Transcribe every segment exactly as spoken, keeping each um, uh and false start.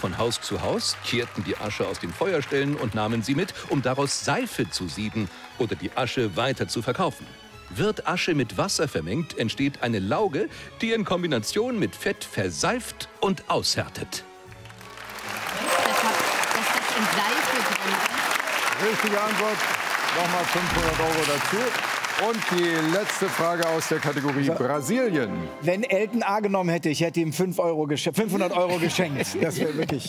von Haus zu Haus, kehrten die Asche aus den Feuerstellen und nahmen sie mit, um daraus Seife zu sieden oder die Asche weiter zu verkaufen. Wird Asche mit Wasser vermengt, entsteht eine Lauge, die in Kombination mit Fett verseift und aushärtet. Das hat, das hat in Seife drin. Richtige Antwort. Nochmal fünfhundert Euro dazu. Und die letzte Frage aus der Kategorie Brasilien. Wenn Elton A genommen hätte, ich hätte ihm fünf Euro fünfhundert Euro geschenkt. Das wäre wirklich...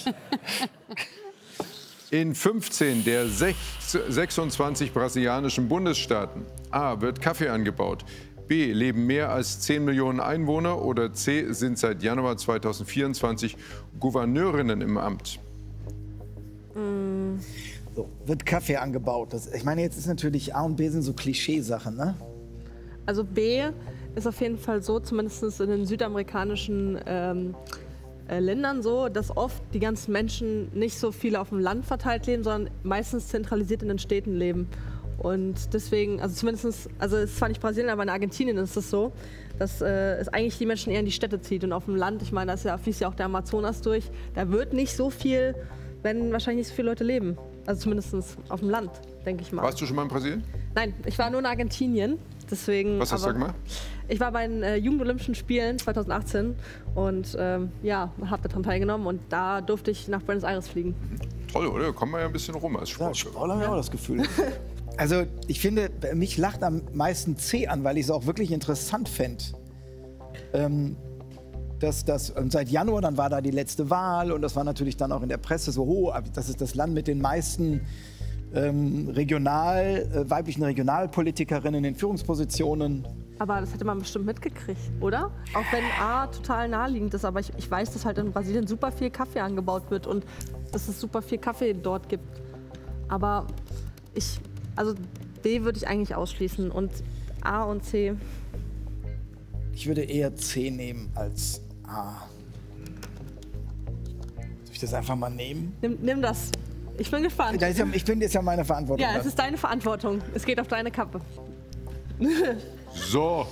In fünfzehn der sechsundzwanzig brasilianischen Bundesstaaten A. wird Kaffee angebaut, B. leben mehr als zehn Millionen Einwohner oder C. sind seit Januar zweitausendvierundzwanzig Gouverneurinnen im Amt. Mm. So, wird Kaffee angebaut. Das, ich meine, jetzt ist natürlich A und B sind so Klischeesachen, ne? Also B ist auf jeden Fall so, zumindest in den südamerikanischen ähm, äh, Ländern so, dass oft die ganzen Menschen nicht so viel auf dem Land verteilt leben, sondern meistens zentralisiert in den Städten leben. Und deswegen, also zumindest, also es ist zwar nicht Brasilien, aber in Argentinien ist es so, dass äh, es eigentlich die Menschen eher in die Städte zieht. Und auf dem Land, ich meine, da ist ja, fließt ja auch der Amazonas durch, da wird nicht so viel, wenn wahrscheinlich nicht so viele Leute leben. Also zumindest auf dem Land, denke ich mal. Warst du schon mal in Brasilien? Nein, ich war nur in Argentinien. Deswegen, Was hast du da gemacht? Ich war bei den äh, Jugendolympischen Spielen zweitausendachtzehn und ähm, ja, habe daran teilgenommen und da durfte ich nach Buenos Aires fliegen. Toll, oder? Da kommt man ja ein bisschen rum als Sport. Ja, Sport haben wir auch das Gefühl. Also ich finde, mich lacht am meisten C an, weil ich es auch wirklich interessant fände. Ähm, dass das, und seit Januar, dann war da die letzte Wahl und das war natürlich dann auch in der Presse so, oh, das ist das Land mit den meisten ähm, regional, äh, weiblichen Regionalpolitikerinnen in Führungspositionen. Aber das hätte man bestimmt mitgekriegt, oder? Auch wenn A total naheliegend ist, aber ich, ich weiß, dass halt in Brasilien super viel Kaffee angebaut wird und dass es super viel Kaffee dort gibt. Aber ich, also B würde ich eigentlich ausschließen und A und C. Ich würde eher C nehmen als A. Soll ich das einfach mal nehmen? Nimm, nimm das. Ich bin gespannt. Das ist ja, ich finde, das ist ja meine Verantwortung. Ja, dann. es ist deine Verantwortung. Es geht auf deine Kappe. So.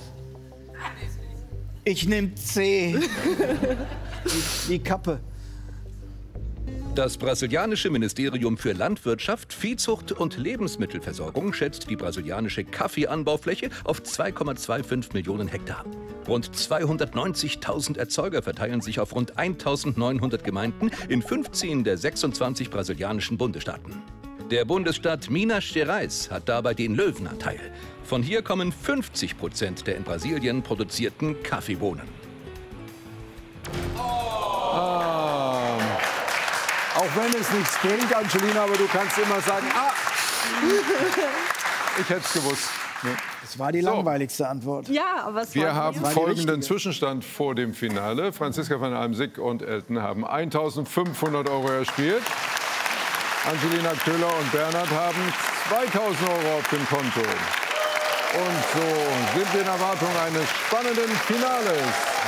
Ich nehme C. die, die Kappe. Das brasilianische Ministerium für Landwirtschaft, Viehzucht und Lebensmittelversorgung schätzt die brasilianische Kaffeeanbaufläche auf zwei Komma fünfundzwanzig Millionen Hektar. Rund zweihundertneunzigtausend Erzeuger verteilen sich auf rund eintausendneunhundert Gemeinden in fünfzehn der sechsundzwanzig brasilianischen Bundesstaaten. Der Bundesstaat Minas Gerais hat dabei den Löwenanteil. Von hier kommen fünfzig Prozent der in Brasilien produzierten Kaffeebohnen. Ah. Auch wenn es nichts bringt, Angelina, aber du kannst immer sagen, ah, ich hätte es gewusst. Ja. Das war die So. langweiligste Antwort. Ja, aber es Wir war haben war die folgenden richtige. Zwischenstand vor dem Finale. Franziska van Almsick und Elton haben eintausendfünfhundert Euro erspielt. Angelina Köhler und Bernhard haben zweitausend Euro auf dem Konto. Und so sind wir in Erwartung eines spannenden Finales.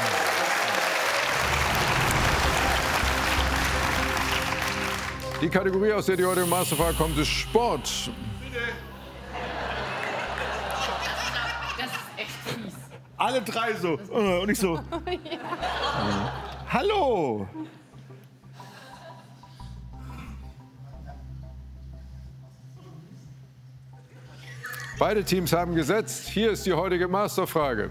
Die Kategorie, aus der die heutige Masterfrage kommt, ist Sport. Das ist echt fies. Alle drei so. Und ich so. Hallo. Beide Teams haben gesetzt. Hier ist die heutige Masterfrage.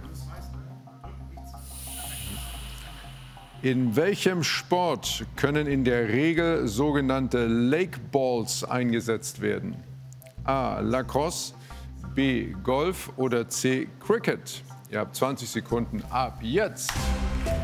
In welchem Sport können in der Regel sogenannte Lake Balls eingesetzt werden? A. Lacrosse, B. Golf oder C. Cricket? Ihr habt zwanzig Sekunden ab jetzt.